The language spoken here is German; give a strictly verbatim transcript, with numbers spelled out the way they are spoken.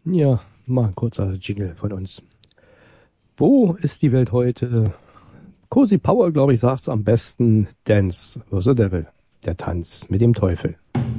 Ja, mal ein kurzer Jingle von uns. Wo ist die Welt heute? Cozy Power, glaube ich, sagt's am besten. Dance with the Devil. Der Tanz mit dem Teufel.